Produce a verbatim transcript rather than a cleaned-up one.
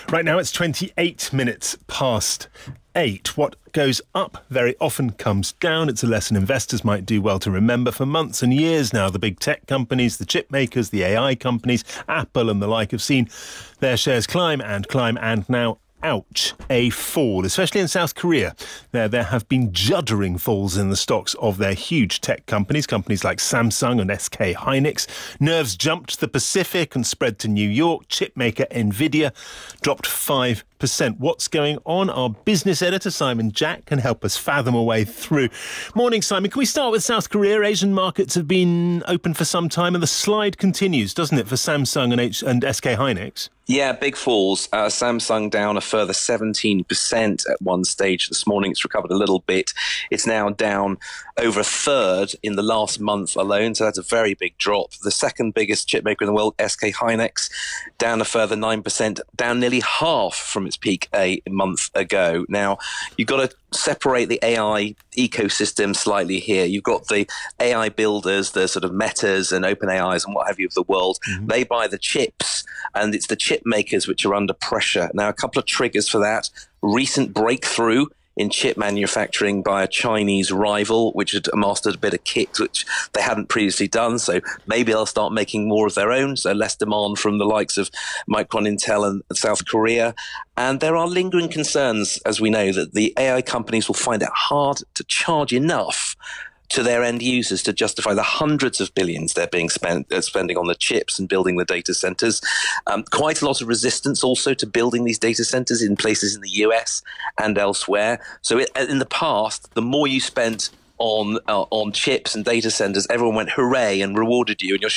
Right now it's twenty-eight minutes past eight. What goes up very often comes down. It's a lesson investors might do well to remember. For months and years now, the big tech companies, the chip makers, the A I companies, Apple and the like have seen their shares climb and climb, and now, ouch, a fall, especially in South Korea. There, there have been juddering falls in the stocks of their huge tech companies, companies like Samsung and S K Hynix. Nerves jumped to the Pacific and spread to New York. Chip maker Nvidia dropped five percent. What's going on? Our business editor, Simon Jack, can help us fathom a way through. Morning, Simon. Can we start with South Korea? Asian markets have been open for some time, and the slide continues, doesn't it, for Samsung and, H- and S K Hynix? Yeah, big falls. Uh, Samsung down a further seventeen percent at one stage this morning. It's recovered a little bit. It's now down over a third in the last month alone, so that's a very big drop. The second biggest chip maker in the world, S K Hynix, down a further nine percent, down nearly half from its peak a month ago. Now, you've got to separate the A I ecosystem slightly here. You've got the A I builders, the sort of Metas and OpenAIs and what have you of the world. Mm-hmm. They buy the chips, and it's the chip makers which are under pressure. Now, a couple of triggers for that. Recent breakthrough in chip manufacturing by a Chinese rival, which had mastered a bit of kit, which they hadn't previously done. So maybe they'll start making more of their own. So less demand from the likes of Micron, Intel and South Korea. And there are lingering concerns, as we know, that the A I companies will find it hard to charge enough to their end users to justify the hundreds of billions they're being spent uh, spending on the chips and building the data centers. Um, quite a lot of resistance also to building these data centers in places in the U S and elsewhere. So it, in the past, the more you spent on uh, on chips and data centers, everyone went hooray and rewarded you, and your